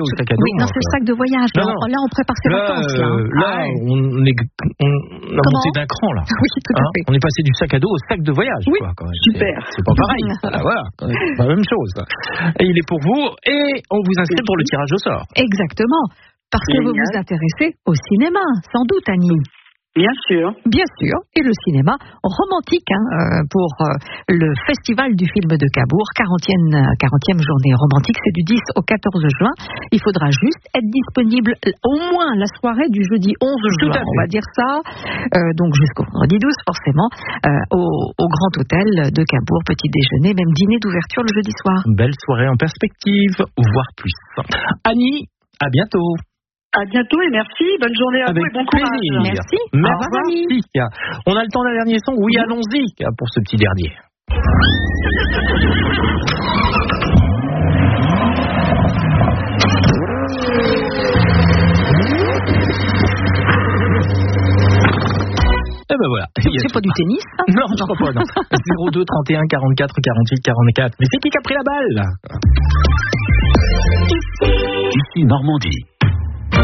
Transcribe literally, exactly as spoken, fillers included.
au sac à dos. Oui, non, c'est le sac de voyage. Non, Là, non. là, on prépare ses là, vacances. Là, euh, là ah, on, est, on a Comment monté d'un cran, là. Oui, tout à Hein, fait. on est passé du sac à dos au sac de voyage. Oui, quoi, quand même. super. C'est, c'est pas pareil. Voilà, voilà. C'est pas la même chose. Et il est pour vous et on vous inscrit pour le tirage au sort. Exactement. Parce que vous Génial. vous intéressez au cinéma, sans doute, Annie. Bien sûr. Bien sûr, et le cinéma romantique hein, euh, pour euh, le Festival du film de Cabourg, quarantième, quarantième journée romantique, c'est du dix au quatorze juin. Il faudra juste être disponible au moins la soirée du jeudi onze juin, on va dire ça, euh, donc jusqu'au vendredi douze forcément, euh, au, au Grand Hôtel de Cabourg, petit déjeuner, même dîner d'ouverture le jeudi soir. Belle soirée en perspective, voire plus. Annie, à bientôt. À bientôt et merci. Bonne journée à Avec vous et bon plaisir. courage. Merci. Merci. Au revoir, Annie. On a le temps d'un dernier son. Oui, allons-y pour ce petit dernier. Eh ben voilà. C'est pas du tennis hein? Non, je crois pas, non. zéro deux trente et un quarante-quatre quarante-huit quarante-quatre. Mais c'est qui qui a pris la balle là? Ici Normandie.